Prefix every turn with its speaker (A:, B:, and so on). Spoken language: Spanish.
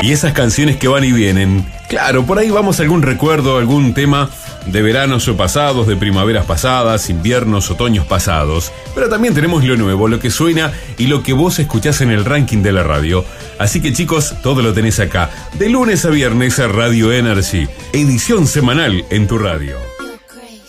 A: Y esas canciones que van y vienen, claro, por ahí vamos a algún recuerdo, algún tema de veranos o pasados, de primaveras pasadas, inviernos, otoños pasados. Pero también tenemos lo nuevo, lo que suena y lo que vos escuchás en el ranking de la radio. Así que chicos, todo lo tenés acá, de lunes a viernes a Radio Energy, edición semanal en tu radio.